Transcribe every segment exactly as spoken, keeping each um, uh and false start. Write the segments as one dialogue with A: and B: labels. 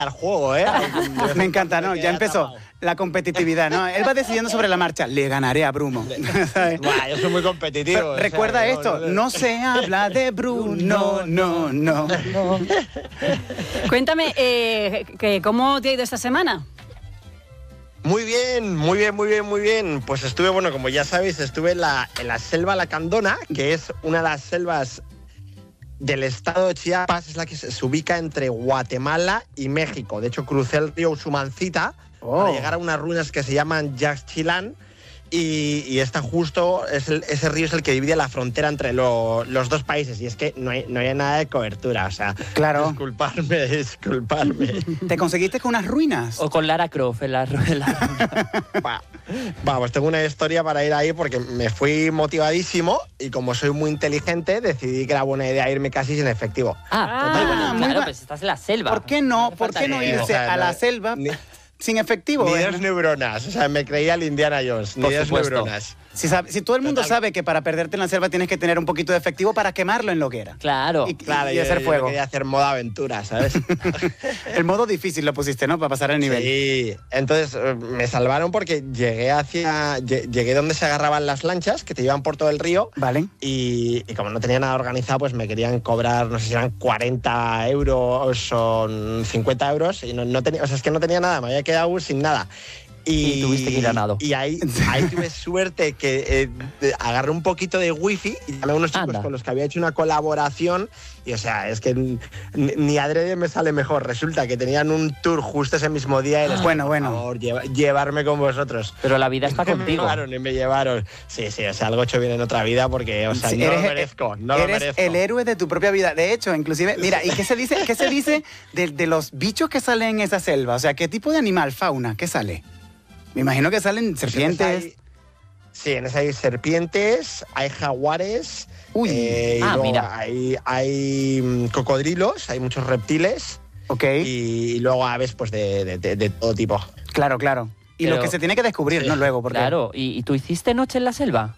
A: al juego, ¿eh?
B: Me encanta, ¿no? Ya empezó la competitividad, ¿no? Él va decidiendo sobre la marcha. Le ganaré a Bruno.
A: Buah, yo soy muy competitivo.
B: Pero, recuerda
A: o sea,
B: esto,
A: no,
B: no se habla de Bruno, no, no, no.
C: Cuéntame, eh, que, ¿cómo te ha ido esta semana?
A: Muy bien, muy bien, muy bien, muy bien. Pues estuve, bueno, como ya sabéis, estuve en la, en la selva Lacandona, que es una de las selvas del estado de Chiapas, es la que se, se ubica entre Guatemala y México. De hecho, crucé el río Usumancita oh. para llegar a unas ruinas que se llaman Yaxchilán y, y está justo, es el, ese río es el que divide la frontera entre lo, los dos países y es que no hay, no hay nada de cobertura, o sea,
B: claro.
A: disculparme, disculparme.
B: ¿Te conseguiste con unas ruinas?
D: O con Lara Croft en la ruina.
A: Va, Vamos, tengo una historia para ir ahí porque me fui motivadísimo y como soy muy inteligente decidí que era buena idea irme casi sin efectivo.
D: Ah, ah bueno, claro, va... pues estás en la selva.
B: ¿Por qué no? ¿Por qué no irse o sea, a la no, selva ni, sin efectivo?
A: Ni dos neuronas, o sea, me creía el Indiana Jones, ni dos neuronas.
B: Si, sabe, si todo el mundo Total. sabe que para perderte en la selva tienes que tener un poquito de efectivo para quemarlo en lo que era.
D: Claro.
B: Y,
A: claro,
B: y, y
A: yo,
B: hacer
A: yo
B: fuego.
A: quería hacer modo aventura, ¿sabes?
B: El modo difícil lo pusiste, ¿no? Para pasar el nivel.
A: Sí, entonces me salvaron porque llegué hacia llegué donde se agarraban las lanchas que te llevan por todo el río.
B: Vale.
A: Y, y como no tenía nada organizado, pues me querían cobrar, no sé si eran cuarenta euros o cincuenta euros. Y no, no tenía, o sea, es que no tenía nada, me había quedado sin nada. Y,
D: y tuviste que ir a nado.
A: Y ahí, ahí tuve suerte que eh, agarré un poquito de wifi y llamé a unos chicos Anda. con los que había hecho una colaboración. Y o sea, es que ni, ni adrede me sale mejor. Resulta que tenían un tour justo ese mismo día y les
B: ah, bueno, bueno.
A: por favor, lleva, llevarme con vosotros.
D: Pero la vida está
A: y
D: contigo.
A: Me llevaron y me llevaron. Sí, sí, o sea, algo hecho bien en otra vida porque, o sea, sí, no
B: eres,
A: lo merezco, no
B: eres
A: lo merezco.
B: el héroe de tu propia vida. De hecho, inclusive, mira, ¿y qué se dice, qué se dice de, de los bichos que salen en esa selva? O sea, ¿qué tipo de animal, fauna, qué sale? Me imagino que salen serpientes.
A: Hay, sí, en esa hay serpientes, hay jaguares.
B: Uy,
A: eh,
D: ah,
A: y
D: mira.
A: Hay, hay cocodrilos, hay muchos reptiles.
B: Ok.
A: Y, y luego aves pues de, de, de, de todo tipo.
B: Claro, claro. Y
D: Pero,
B: lo que se tiene que descubrir, sí. ¿no? Luego, porque...
D: Claro, ¿Y, ¿y tú hiciste noche en la selva?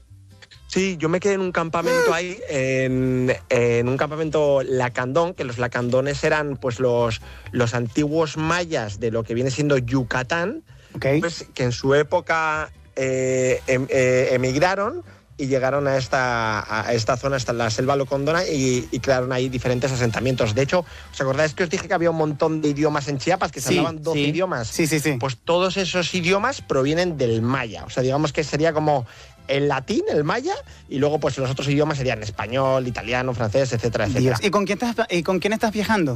A: Sí, yo me quedé en un campamento ahí, en, en un campamento lacandón, que los lacandones eran pues los, los antiguos mayas de lo que viene siendo Yucatán,
B: okay.
A: pues, que en su época eh, em, eh, emigraron y llegaron a esta, a esta zona, hasta la selva lacandona, y, y crearon ahí diferentes asentamientos. De hecho, ¿os acordáis que os dije que había un montón de idiomas en Chiapas, que se
B: sí,
A: hablaban doce
B: sí.
A: idiomas?
B: Sí, sí, sí.
A: Pues todos esos idiomas provienen del maya. O sea, digamos que sería como el latín, el maya, y luego pues los otros idiomas serían español, italiano, francés, etcétera, etcétera.
B: Dios. ¿Y con quién estás, y con quién estás viajando?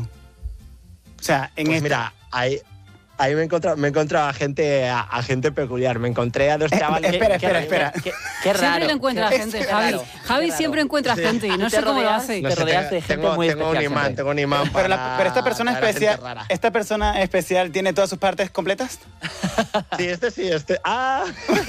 B: O sea, en
A: pues
B: esta...
A: mira, ahí, ahí me he encontrado, me he encontrado a gente, a, a gente peculiar. Me encontré a dos chavales.
B: Eh, espera,
D: qué,
B: espera,
D: qué,
B: espera.
D: Qué, qué, qué raro.
C: Siempre lo encuentra a gente, Javi.
D: Raro.
C: Javi siempre encuentra
A: sí.
C: gente y no sé cómo lo hace.
A: No
D: te
A: sé,
D: rodeas de gente
A: tengo,
D: muy
A: tengo un
D: especial
A: imán,
D: siempre.
A: tengo un imán
B: Pero,
A: para,
B: la, pero esta persona
A: para
B: especial,
A: gente rara.
B: esta persona especial tiene todas sus partes completas.
A: Sí, este sí, este. Ah.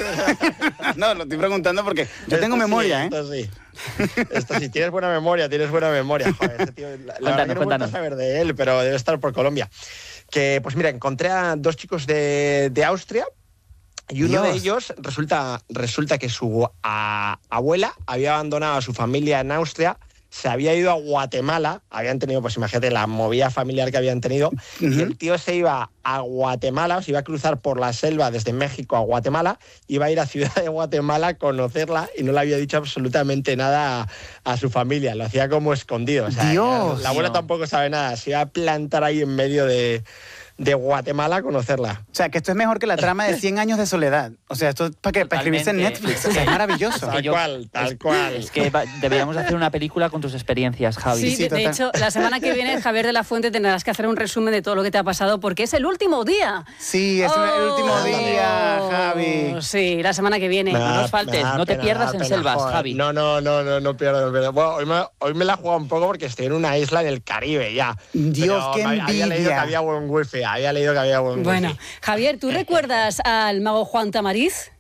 B: No, lo estoy preguntando porque yo
A: Esto
B: tengo
A: sí,
B: memoria,
A: esto
B: ¿eh?
A: Sí. Esto sí, tienes buena memoria, tienes buena memoria. Joder, este tío, la, la verdad que no he vuelto a saber de él, pero debe estar por Colombia. Que, pues mira, encontré a dos chicos de, de Austria. Y uno
B: Dios.
A: de ellos resulta, resulta que su a, abuela había abandonado a su familia en Austria, se había ido a Guatemala, habían tenido, pues imagínate, la movida familiar que habían tenido, uh-huh. y el tío se iba a Guatemala, o se iba a cruzar por la selva desde México a Guatemala, iba a ir a Ciudad de Guatemala a conocerla y no le había dicho absolutamente nada a, a su familia, lo hacía como escondido. O sea,
B: Dios,
A: la abuela
D: Dios.
A: tampoco sabe nada, se iba a plantar ahí en medio de... de Guatemala a conocerla.
B: O sea, que esto es mejor que la trama de cien años de soledad. O sea, esto es para, que, para escribirse en Netflix. O sea, es maravilloso.
A: Tal
D: yo,
A: cual, tal
D: es,
A: cual.
D: Es que va, deberíamos hacer una película con tus experiencias, Javi.
C: Sí,
B: sí,
C: de, de hecho, la semana que viene, Javier de la Fuente, tendrás que hacer un resumen de todo lo que te ha pasado porque es el último día.
B: Sí, es oh, el último día, Javi.
C: Sí, la semana que viene.
D: No nos faltes, no te pierdas en selvas,
A: joder.
D: Javi.
A: No, no, no, no, no pierdo. No pierdo. Bueno, hoy me, hoy me la he jugado un poco porque estoy en una isla del Caribe ya.
B: Dios,
A: Pero
B: qué
A: me,
B: envidia.
A: Había leído que había buen wifi, había leído que había buen
C: Bueno,
A: wifi.
C: Javier, ¿tú recuerdas al mago Juan Tamariz?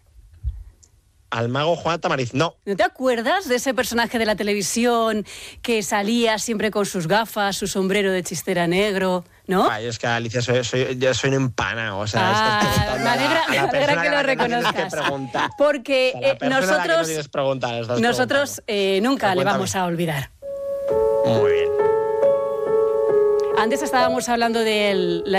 A: Al mago Juan Tamariz, no.
C: ¿No te acuerdas de ese personaje de la televisión que salía siempre con sus gafas, su sombrero de chistera negro, no?
A: Ay, es que Alicia, soy, soy, yo soy un empanado. O sea,
C: Ah,
A: estás preguntando
C: me alegra,
A: a la
C: me alegra
A: persona
C: que
A: a
C: lo
A: la que no tienes que
C: reconozcas.
A: preguntar.
C: Porque
A: A la
C: eh,
A: persona a la que no
C: nosotros,
A: tienes que preguntar, estás
C: nosotros eh, nunca
A: Pero
C: le
A: cuéntame.
C: vamos a olvidar.
A: Muy bien.
C: Antes estábamos hablando de la